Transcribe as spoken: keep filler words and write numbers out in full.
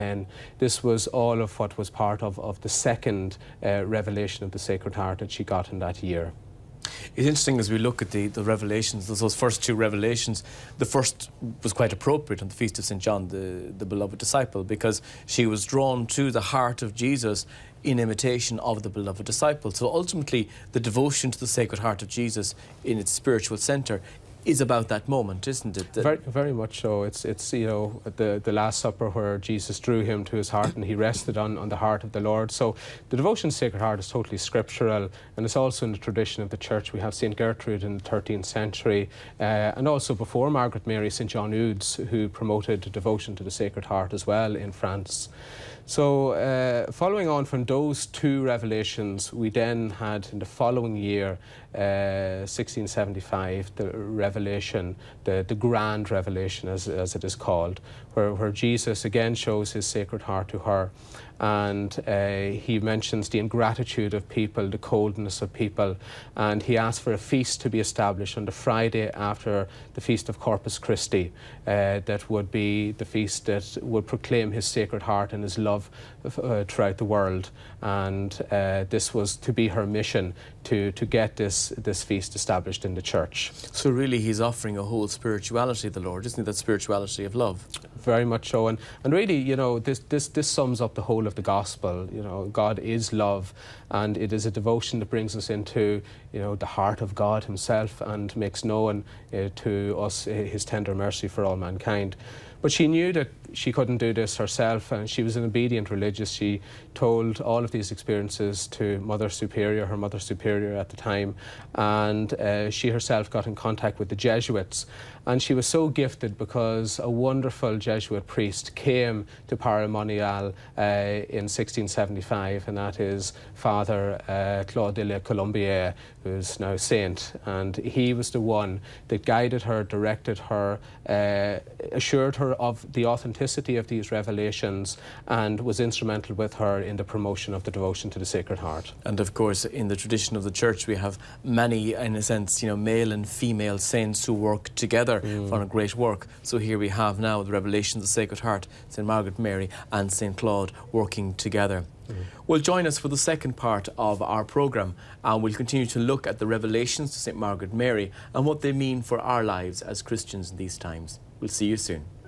And this was all of what was part of, of the second uh, revelation of the Sacred Heart that she got in that year. It's interesting as we look at the, the revelations, those first two revelations. The first was quite appropriate on the Feast of Saint John, the, the beloved disciple, because she was drawn to the heart of Jesus in imitation of the beloved disciple. So ultimately, the devotion to the Sacred Heart of Jesus in its spiritual centre is about that moment, isn't it? Very, very much so. It's, it's you know, the, the Last Supper where Jesus drew him to his heart and he rested on, on the heart of the Lord. So the devotion to the Sacred Heart is totally scriptural, and it's also in the tradition of the Church. We have Saint Gertrude in the thirteenth century, uh, and also before Margaret Mary, Saint John Eudes, who promoted devotion to the Sacred Heart as well in France. So uh, following on from those two revelations, we then had in the following year, uh, sixteen seventy-five, the revelation, the, the grand revelation as, as it is called, where, where Jesus again shows his Sacred Heart to her. And uh, he mentions the ingratitude of people, the coldness of people, and he asks for a feast to be established on the Friday after the Feast of Corpus Christi, uh, that would be the feast that would proclaim his Sacred Heart and his love uh, throughout the world. And uh, this was to be her mission, to, to get this, this feast established in the Church. So really he's offering a whole spirituality of the Lord, isn't he? That spirituality of love. Very much so. And, and really, you know, this, this, this sums up the whole of the gospel. You know, God is love, and it is a devotion that brings us into, you know, the heart of God himself and makes known uh, to us uh, his tender mercy for all mankind. But she knew that she couldn't do this herself, and she was an obedient religious. She told all of these experiences to Mother Superior, her Mother Superior at the time, and uh, she herself got in contact with the Jesuits. And she was so gifted because a wonderful Jesuit priest came to Paramonial uh, in sixteen seventy-five, and that is Father uh, Claude de la Colombière, who is now saint. And he was the one that guided her, directed her, uh, assured her of the authenticity of these revelations, and was instrumental with her in the promotion of the devotion to the Sacred Heart. And of course, in the tradition of the Church, we have many, in a sense, you know, male and female saints who work together mm. for a great work. So here we have now the revelation of the Sacred Heart, Saint Margaret Mary and Saint Claude working together. Mm-hmm. Well, join us for the second part of our programme, and we'll continue to look at the revelations to Saint Margaret Mary and what they mean for our lives as Christians in these times. We'll see you soon.